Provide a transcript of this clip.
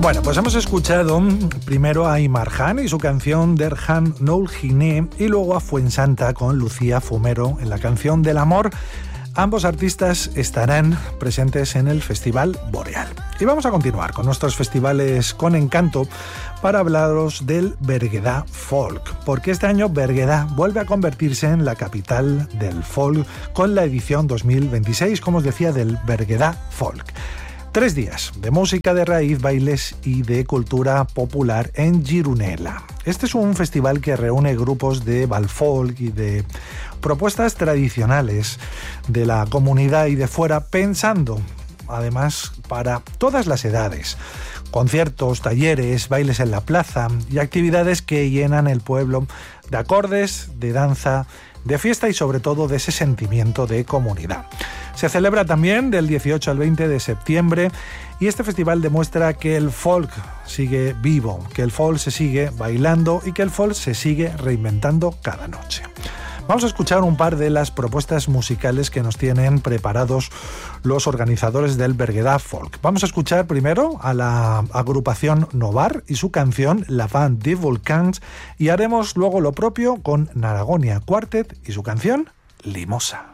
Bueno, pues hemos escuchado primero a Imar Han y su canción Der Han Noul Giné y luego a Fuensanta con Lucía Fumero en la canción Del Amor. Ambos artistas estarán presentes en el Festival Boreal. Y vamos a continuar con nuestros festivales con encanto para hablaros del Berguedà Folk, porque este año Berguedà vuelve a convertirse en la capital del folk con la edición 2026, como os decía, del Berguedà Folk. 3 días de música de raíz, bailes y de cultura popular en Gironella. Este es un festival que reúne grupos de Valfolk y de propuestas tradicionales de la comunidad y de fuera, pensando además para todas las edades. Conciertos, talleres, bailes en la plaza y actividades que llenan el pueblo de acordes, de danza, de fiesta y sobre todo de ese sentimiento de comunidad. Se celebra también del 18 al 20 de septiembre y este festival demuestra que el folk sigue vivo, que el folk se sigue bailando y que el folk se sigue reinventando cada noche. Vamos a escuchar un par de las propuestas musicales que nos tienen preparados los organizadores del Berguedà Folk. Vamos a escuchar primero a la agrupación Novar y su canción La Vent des Volcans y haremos luego lo propio con Naragonia Quartet y su canción Limosa.